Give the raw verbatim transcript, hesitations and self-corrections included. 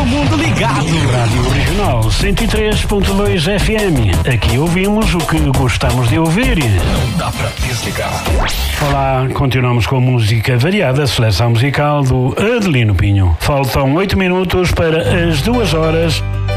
mundo ligado. Rádio Regional cento e três ponto dois F M. Aqui ouvimos o que gostamos de ouvir. Não dá pra desligar. Olá, continuamos com música variada, seleção musical do Adelino Pinho. Faltam oito minutos para as duas horas.